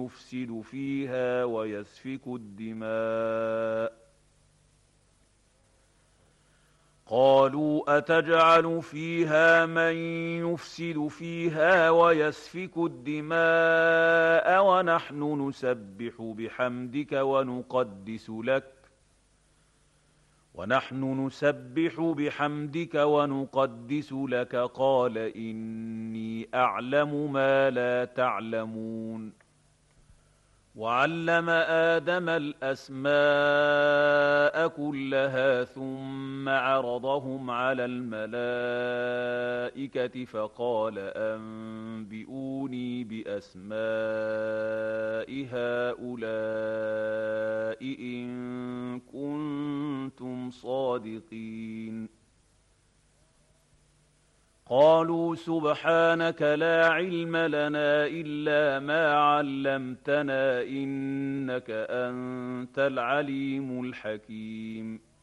يفسد فيها ويسفك الدماء قالوا أتجعل فيها من يفسد فيها ويسفك الدماء ونحن نسبح بحمدك ونقدس لك قال إني أعلم ما لا تعلمون وعلم آدم الأسماء كلها ثم عرضهم على الملائكة فقال أنبئوني بأسماء هؤلاء إن كنتم صادقين قالوا سبحانك لا علم لنا إلا ما علمتنا إنك أنت العليم الحكيم